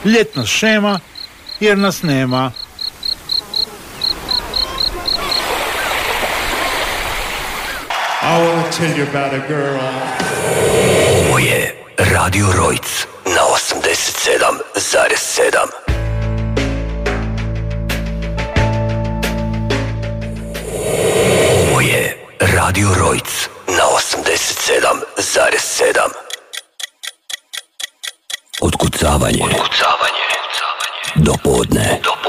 Ljetna šema, jer nas nema. I want to tell you about a girl. Ovo je Radio Rojc na 87,7. Ovo je Radio Rojc na 87,7. Otkucavanje. Do podne.